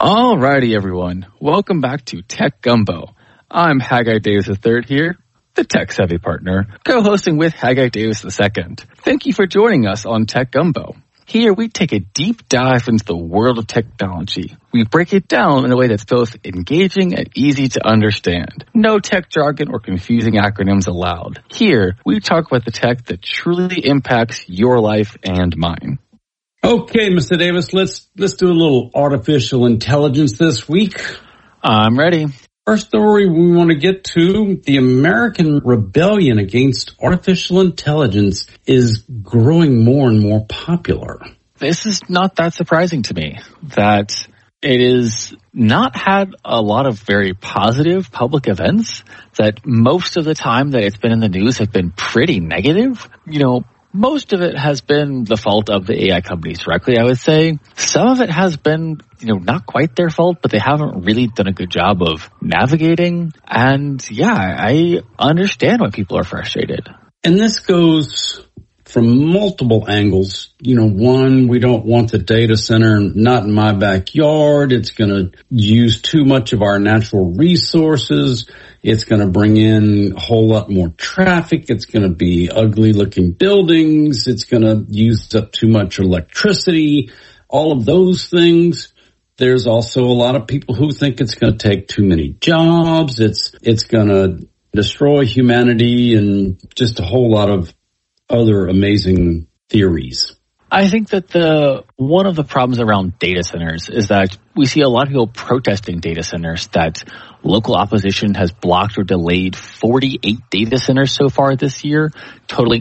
Alrighty, everyone. Welcome back to Tech Gumbo. I'm Haggai Davis III here, the tech-savvy partner, co-hosting with Haggai Davis II. Thank you for joining us on Tech Gumbo. Here, we take a deep dive into the world of technology. We break it down in a way that's both engaging and easy to understand. No tech jargon or confusing acronyms allowed. Here, we talk about the tech that truly impacts your life and mine. Okay, Mr. Davis, let's do a little artificial intelligence this week. I'm ready. First story we want to get to, the American rebellion against artificial intelligence is growing more and more popular. This is not that surprising to me, that it is not had a lot of very positive public events, that most of the time that it's been in the news have been pretty negative. Most of it has been the fault of the AI companies directly, I would say. Some of it has been, not quite their fault, but they haven't really done a good job of navigating. And yeah, I understand why people are frustrated. And this goes from multiple angles. One, we don't want the data center not in my backyard. It's going to use too much of our natural resources. It's going to bring in a whole lot more traffic. It's going to be ugly looking buildings. It's going to use up too much electricity. All of those things. There's also a lot of people who think it's going to take too many jobs. It's going to destroy humanity and just a whole lot of other amazing theories. I think that one of the problems around data centers is that we see a lot of people protesting data centers, that local opposition has blocked or delayed 48 data centers so far this year, totaling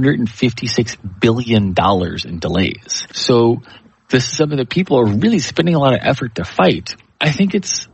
$156 billion in delays. So this is something that people are really spending a lot of effort to fight. I think it's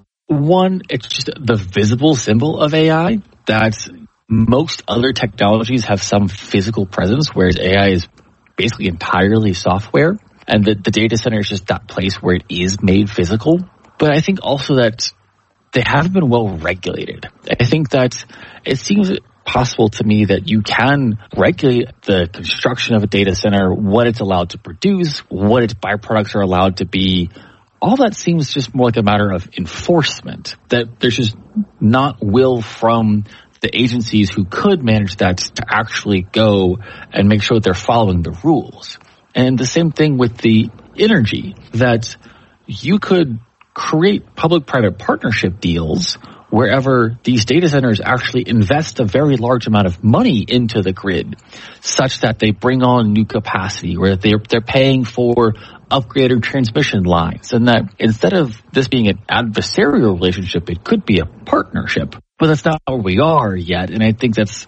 just the visible symbol of AI, that most other technologies have some physical presence, whereas AI is basically entirely software, and the data center is just that place where it is made physical. But I think also that they haven't been well regulated. I think that it seems possible to me that you can regulate the construction of a data center, what it's allowed to produce, what its byproducts are allowed to be. All that seems just more like a matter of enforcement, that there's just not will from the agencies who could manage that to actually go and make sure that they're following the rules. And the same thing with the energy, that you could create public-private partnership deals wherever these data centers actually invest a very large amount of money into the grid, such that they bring on new capacity, where they're paying for upgraded transmission lines, and that instead of this being an adversarial relationship, it could be a partnership. But that's not where we are yet, and I think that's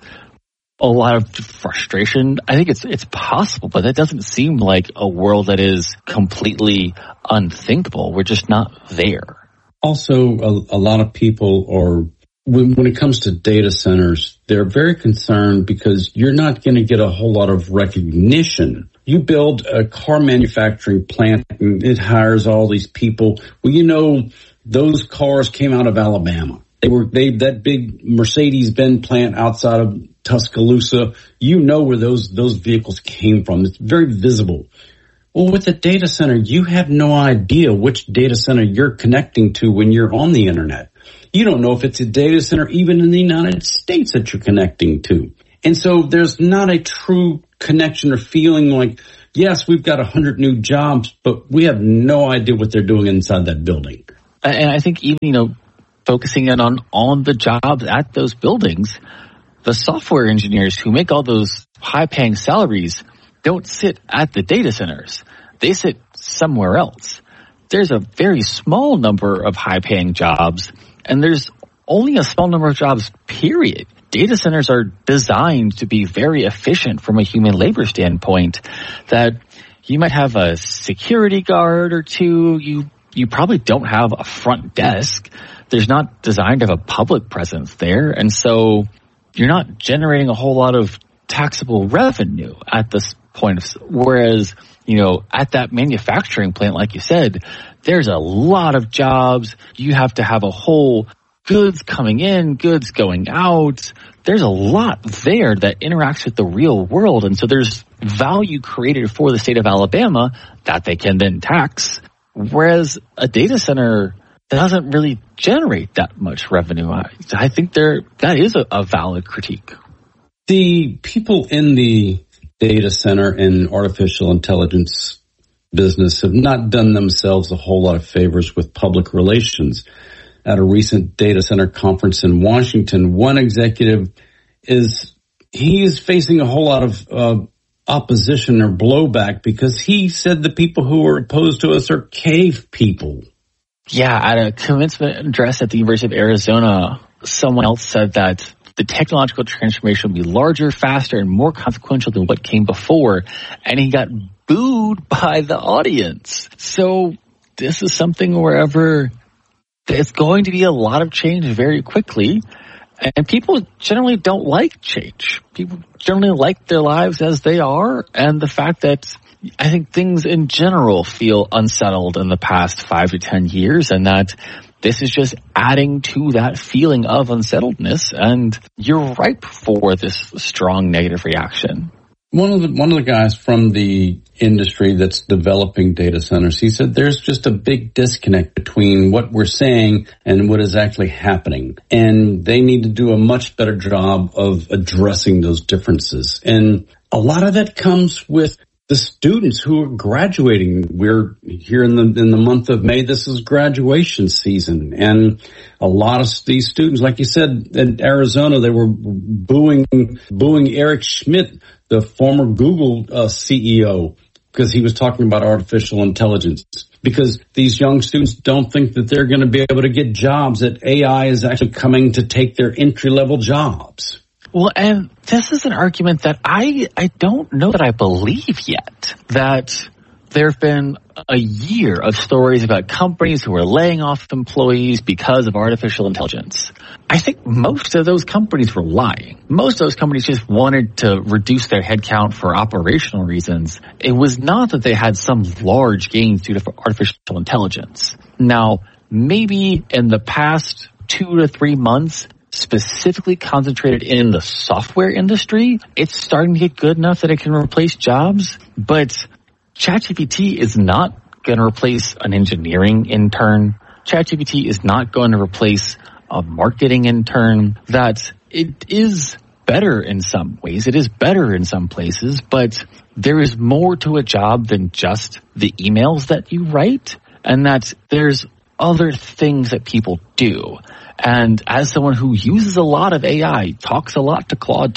a lot of frustration. I think it's possible, but that doesn't seem like a world that is completely unthinkable. We're just not there. Also, a lot of people are, when it comes to data centers, they're very concerned because you're not going to get a whole lot of recognition. You build a car manufacturing plant and it hires all these people. Well, those cars came out of Alabama. That big Mercedes-Benz plant outside of Tuscaloosa. Where those vehicles came from. It's very visible. Well, with a data center, you have no idea which data center you're connecting to when you're on the internet. You don't know if it's a data center even in the United States that you're connecting to. And so there's not a true connection or feeling like, yes, we've got 100 new jobs, but we have no idea what they're doing inside that building. And I think even, focusing in on the jobs at those buildings, the software engineers who make all those high-paying salaries don't sit at the data centers. They sit somewhere else. There's a very small number of high-paying jobs, and there's only a small number of jobs, period. Data centers are designed to be very efficient from a human labor standpoint, that you might have a security guard or two. You probably don't have a front desk. There's not designed to have a public presence there. And so you're not generating a whole lot of taxable revenue at this point. Whereas, at that manufacturing plant, like you said, there's a lot of jobs. You have to have a whole goods coming in, goods going out. There's a lot there that interacts with the real world. And so there's value created for the state of Alabama that they can then tax. whereas a data center doesn't really generate that much revenue. I think that is a valid critique. The people in the data center and artificial intelligence business have not done themselves a whole lot of favors with public relations. At a recent data center conference in Washington, one executive is facing a whole lot of opposition or blowback because he said the people who are opposed to us are cave people. Yeah, at a commencement address at the University of Arizona, someone else said that the technological transformation will be larger, faster, and more consequential than what came before, and he got booed by the audience. So this is something wherever there's going to be a lot of change very quickly, and people generally don't like change. People generally like their lives as they are, and the fact that I think things in general feel unsettled in the past 5 to 10 years, and that this is just adding to that feeling of unsettledness, and you're ripe for this strong negative reaction. One of the guys from the industry that's developing data centers, he said there's just a big disconnect between what we're saying and what is actually happening. And they need to do a much better job of addressing those differences. And a lot of that comes with the students who are graduating. We're here in the month of May. This is graduation season. And a lot of these students, like you said, in Arizona, they were booing Eric Schmidt, the former Google CEO, because he was talking about artificial intelligence. Because these young students don't think that they're going to be able to get jobs, that AI is actually coming to take their entry-level jobs. Well, and this is an argument that I don't know that I believe yet, that there have been a year of stories about companies who are laying off employees because of artificial intelligence. I think most of those companies were lying. Most of those companies just wanted to reduce their headcount for operational reasons. It was not that they had some large gains due to artificial intelligence. Now, maybe in the past 2 to 3 months, specifically concentrated in the software industry, it's starting to get good enough that it can replace jobs. But ChatGPT is not going to replace an engineering intern. ChatGPT is not going to replace a marketing intern. That it is better in some ways. It is better in some places, but there is more to a job than just the emails that you write, and that there's other things that people do. And as someone who uses a lot of AI, talks a lot to Claude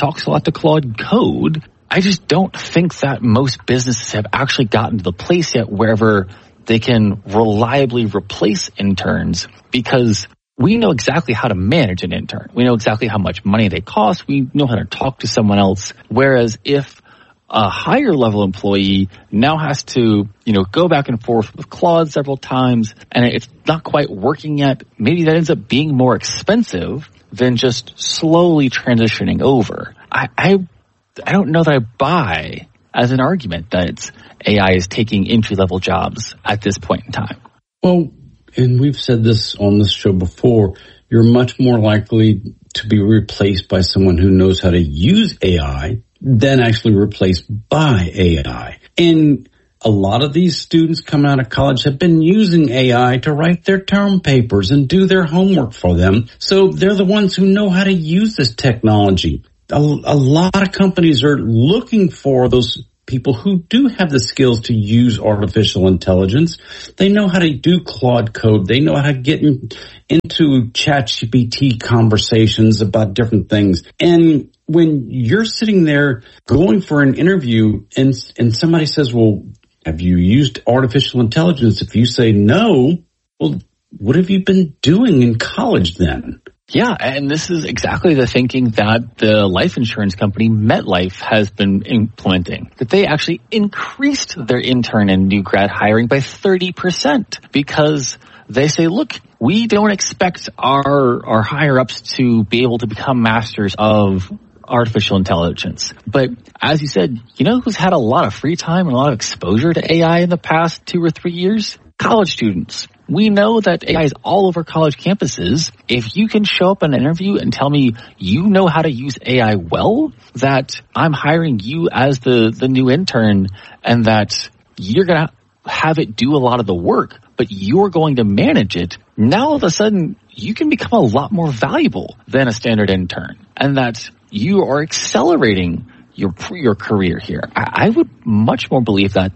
Code, I just don't think that most businesses have actually gotten to the place yet wherever they can reliably replace interns, because we know exactly how to manage an intern. We know exactly how much money they cost. We know how to talk to someone else. Whereas if a higher level employee now has to, go back and forth with Claude several times and it's not quite working yet, maybe that ends up being more expensive than just slowly transitioning over. I don't know that I buy as an argument that AI is taking entry-level jobs at this point in time. Well, and we've said this on this show before, you're much more likely to be replaced by someone who knows how to use AI than actually replaced by AI. And a lot of these students coming out of college have been using AI to write their term papers and do their homework for them. So they're the ones who know how to use this technology. A lot of companies are looking for those people who do have the skills to use artificial intelligence. They know how to do Claude Code. They know how to get into ChatGPT conversations about different things. And when you're sitting there going for an interview and somebody says, well, have you used artificial intelligence? If you say no, well, what have you been doing in college then? Yeah, and this is exactly the thinking that the life insurance company MetLife has been implementing, that they actually increased their intern and new grad hiring by 30% because they say, look, we don't expect our higher-ups to be able to become masters of artificial intelligence. But as you said, who's had a lot of free time and a lot of exposure to AI in the past 2 or 3 years? College students. We know that AI is all over college campuses. If you can show up in an interview and tell me you know how to use AI well, that I'm hiring you as the new intern and that you're going to have it do a lot of the work, but you're going to manage it. Now all of a sudden, you can become a lot more valuable than a standard intern, and that you are accelerating your career here. I would much more believe that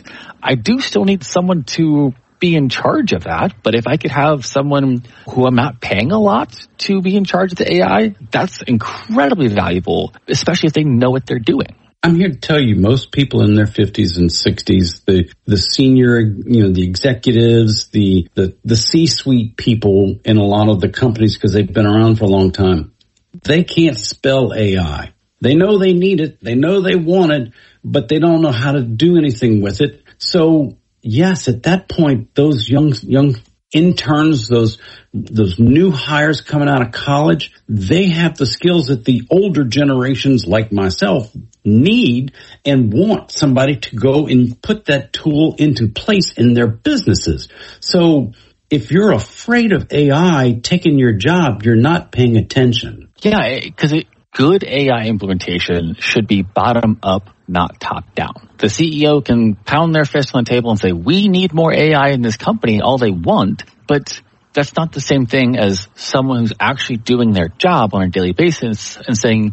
I do still need someone to be in charge of that, but if I could have someone who I'm not paying a lot to be in charge of the AI, that's incredibly valuable, especially if they know what they're doing. I'm here to tell you, most people in their 50s and 60s, the senior, the executives, the C-suite people in a lot of the companies, because they've been around for a long time, they can't spell AI. They know they need it. They know they want it, but they don't know how to do anything with it. So yes, at that point, those young interns, those new hires coming out of college, they have the skills that the older generations like myself need and want somebody to go and put that tool into place in their businesses. So if you're afraid of AI taking your job, you're not paying attention. Yeah, because good AI implementation should be bottom up, not top down. The CEO can pound their fist on the table and say, we need more AI in this company, all they want, but that's not the same thing as someone who's actually doing their job on a daily basis and saying,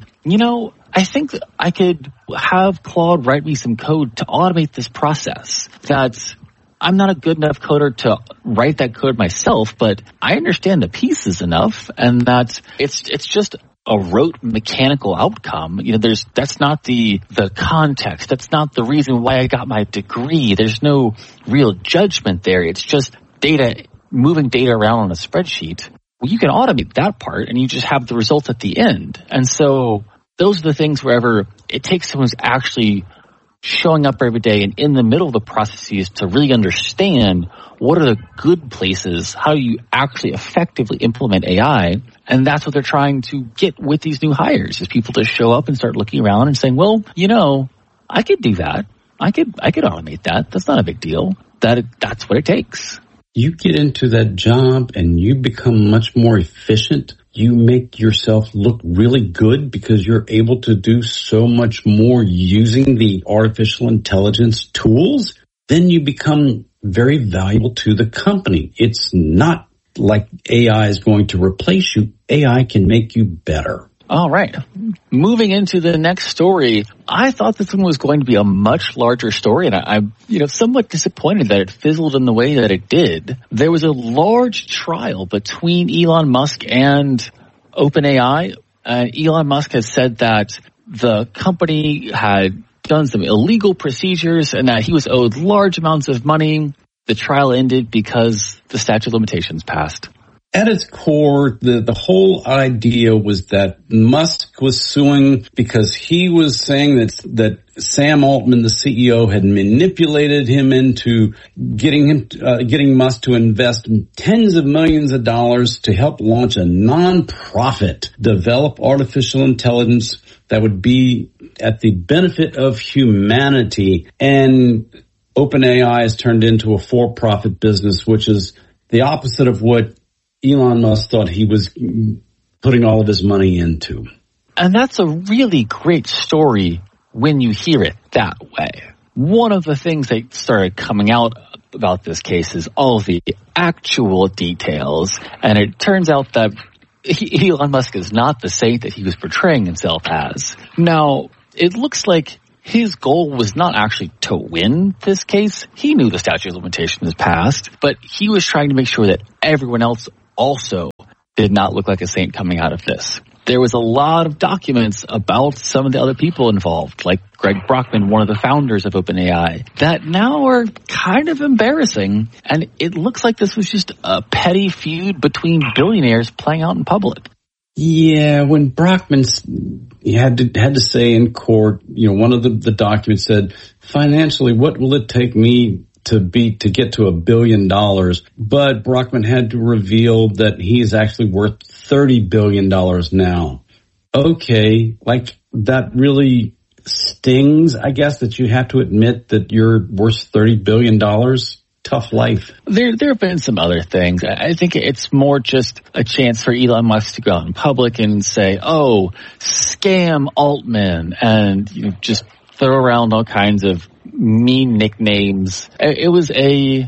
I think I could have Claude write me some code to automate this process. That I'm not a good enough coder to write that code myself, but I understand the pieces enough, and that it's just a rote mechanical outcome. That's not the context. That's not the reason why I got my degree. There's no real judgment there. It's just moving data around on a spreadsheet. Well, you can automate that part and you just have the results at the end. And so those are the things wherever it takes someone who's actually showing up every day and in the middle of the processes to really understand what are the good places, how do you actually effectively implement AI, and that's what they're trying to get with these new hires, is people to show up and start looking around and saying, well, I could do that. I could automate that. That's not a big deal. That's what it takes. You get into that job and you become much more efficient. You make yourself look really good because you're able to do so much more using the artificial intelligence tools. Then you become very valuable to the company. It's not like AI is going to replace you. AI can make you better. All right. Moving into the next story, I thought this one was going to be a much larger story, and I'm somewhat disappointed that it fizzled in the way that it did. There was a large trial between Elon Musk and OpenAI. Elon Musk has said that the company had done some illegal procedures and that he was owed large amounts of money. The trial ended because the statute of limitations passed. At its core, the whole idea was that Musk was suing because he was saying that Sam Altman, the CEO, had manipulated him into getting Musk to invest tens of millions of dollars to help launch a nonprofit, develop artificial intelligence that would be at the benefit of humanity. And OpenAI has turned into a for-profit business, which is the opposite of what Elon Musk thought he was putting all of his money into. And that's a really great story when you hear it that way. One of the things that started coming out about this case is all the actual details. And it turns out that Elon Musk is not the saint that he was portraying himself as. Now, it looks like his goal was not actually to win this case. He knew the statute of limitations passed, but he was trying to make sure that everyone else also did not look like a saint coming out of this. There was a lot of documents about some of the other people involved, like Greg Brockman, one of the founders of OpenAI, that now are kind of embarrassing. And it looks like this was just a petty feud between billionaires playing out in public. Yeah, when Brockman had to say in court, one of the documents said, financially, what will it take me to get to $1 billion? But Brockman had to reveal that he is actually worth $30 billion now. Okay, that really stings, I guess, that you have to admit that you're worth $30 billion. Tough life. There have been some other things. I think it's more just a chance for Elon Musk to go out in public and say, oh, scam Altman, and just throw around all kinds of mean nicknames. It was a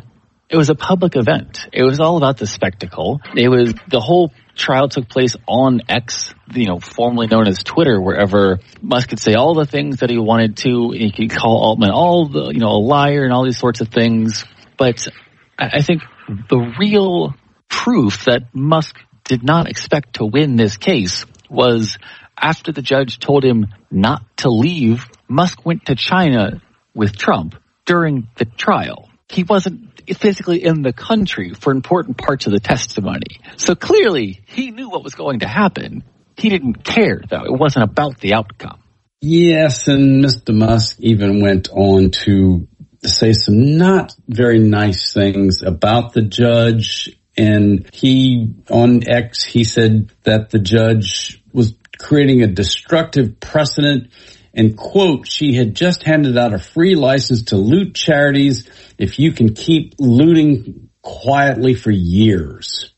It was a public event. It was all about the spectacle. The whole trial took place on X, formerly known as Twitter, wherever Musk could say all the things that he wanted to. He could call Altman a liar and all these sorts of things. But I think the real proof that Musk did not expect to win this case was after the judge told him not to leave, Musk went to China with Trump during the trial. He wasn't physically in the country for important parts of the testimony. So clearly, he knew what was going to happen. He didn't care, though. It wasn't about the outcome. Yes, and Mr. Musk even went on to say some not very nice things about the judge. And on X, he said that the judge was creating a destructive precedent. And, quote, she had just handed out a free license to loot charities if you can keep looting quietly for years.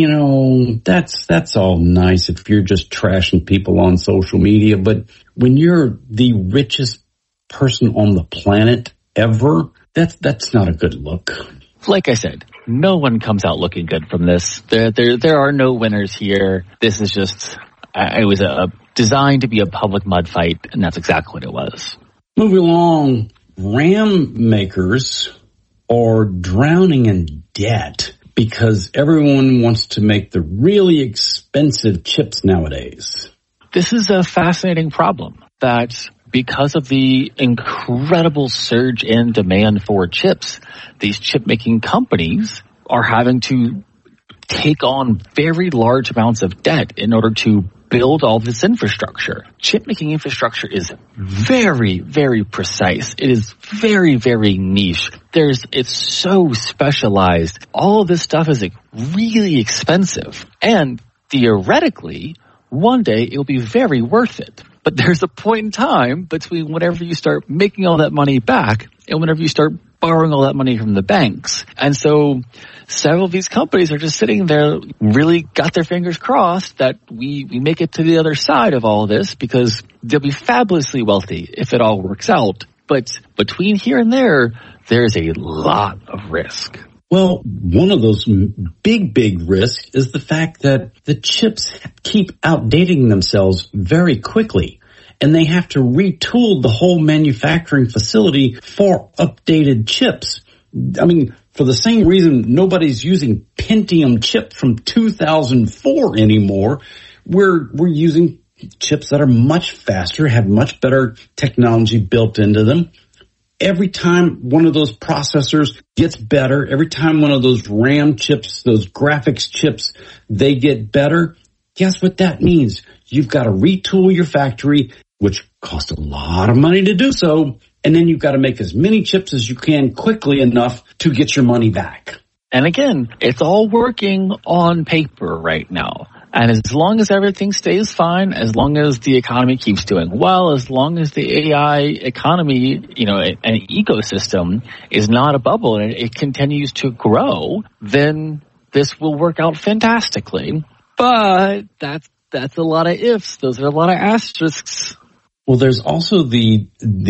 That's all nice if you're just trashing people on social media. But when you're the richest person on the planet ever, that's not a good look. Like I said, no one comes out looking good from this. There are no winners here. This is just, it was designed to be a public mud fight, and that's exactly what it was. Moving along, RAM makers are drowning in debt because everyone wants to make the really expensive chips nowadays. This is a fascinating problem that because of the incredible surge in demand for chips, these chip-making companies are having to take on very large amounts of debt in order to build all this infrastructure. Chip-making infrastructure is very, very precise. It is very, very niche. It's so specialized. All of this stuff is really expensive. And theoretically, one day it will be very worth it. But there's a point in time between whenever you start making all that money back and whenever you start borrowing all that money from the banks. And so several of these companies are just sitting there, really got their fingers crossed that we make it to the other side of all this because they'll be fabulously wealthy if it all works out. But between here and there's a lot of risk. Well, one of those big risks is the fact that the chips keep outdating themselves very quickly. And they have to retool the whole manufacturing facility for updated chips. I mean, for the same reason nobody's using Pentium chip from 2004 anymore, we're using chips that are much faster, have much better technology built into them. Every time one of those processors gets better, every time one of those RAM chips, those graphics chips, they get better, guess what that means? You've got to retool your factory, which costs a lot of money to do so, and then you've got to make as many chips as you can quickly enough to get your money back. And again, it's all working on paper right now. And as long as everything stays fine, as long as the economy keeps doing well, as long as the AI economy, an ecosystem is not a bubble and it continues to grow, then this will work out fantastically. But that's a lot of ifs. Those are a lot of asterisks. Well, there's also the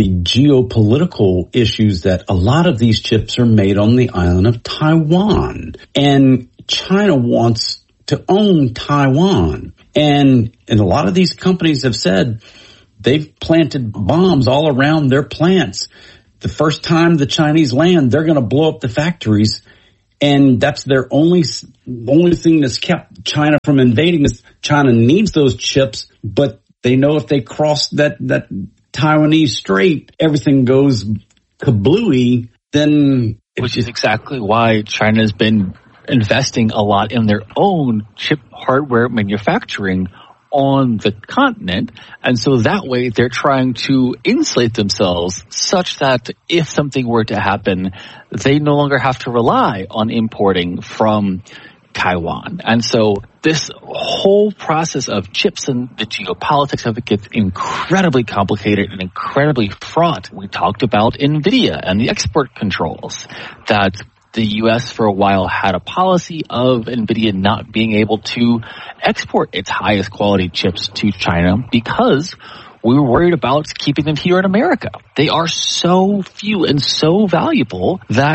geopolitical issues that a lot of these chips are made on the island of Taiwan. And China wants to own Taiwan. And a lot of these companies have said they've planted bombs all around their plants. The first time the Chinese land, they're going to blow up the factories. And that's their only thing that's kept China from invading is China needs those chips, but they know if they cross that Taiwanese strait, everything goes kablooey, then... Which is exactly why China's been investing a lot in their own chip hardware manufacturing on the continent. And so that way they're trying to insulate themselves such that if something were to happen, they no longer have to rely on importing from Taiwan. And so this whole process of chips and the geopolitics of it gets incredibly complicated and incredibly fraught. We talked about NVIDIA and the export controls that the U.S. for a while had a policy of NVIDIA not being able to export its highest quality chips to China because we were worried about keeping them here in America. They are so few and so valuable that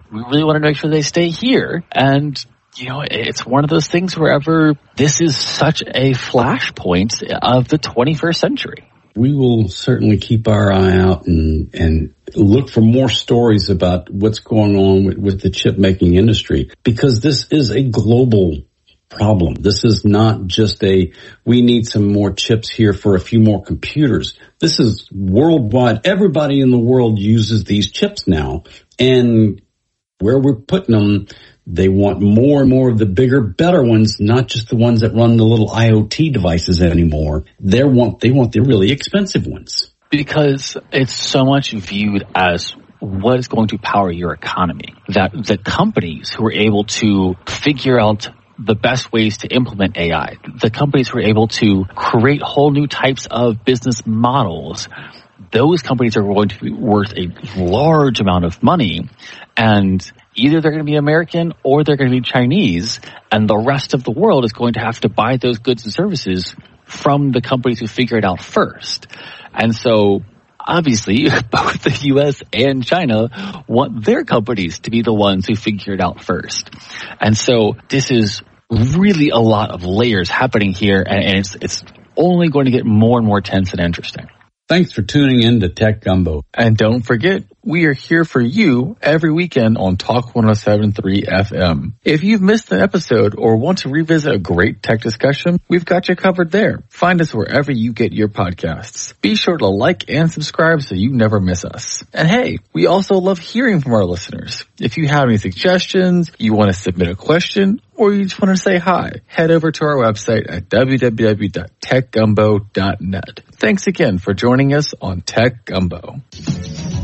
we really want to make sure they stay here. And, it's one of those things wherever this is such a flashpoint of the 21st century. We will certainly keep our eye out and look for more stories about what's going on with the chip making industry, because this is a global problem. This is not just we need some more chips here for a few more computers. This is worldwide. Everybody in the world uses these chips now, and where we're putting them, they want more and more of the bigger, better ones, not just the ones that run the little IoT devices anymore. They want the really expensive ones. Because it's so much viewed as what is going to power your economy, that the companies who are able to figure out the best ways to implement AI, the companies who are able to create whole new types of business models, those companies are going to be worth a large amount of money, and either they're going to be American or they're going to be Chinese, and the rest of the world is going to have to buy those goods and services from the companies who figure it out first. And so, obviously, both the U.S. and China want their companies to be the ones who figure it out first. And so, this is really a lot of layers happening here, and it's only going to get more and more tense and interesting. Thanks for tuning in to Tech Gumbo. And don't forget, we are here for you every weekend on Talk 107.3 FM. If you've missed an episode or want to revisit a great tech discussion, we've got you covered there. Find us wherever you get your podcasts. Be sure to like and subscribe so you never miss us. And hey, we also love hearing from our listeners. If you have any suggestions, you want to submit a question, or you just want to say hi, head over to our website at www.techgumbo.net. Thanks again for joining us on Tech Gumbo.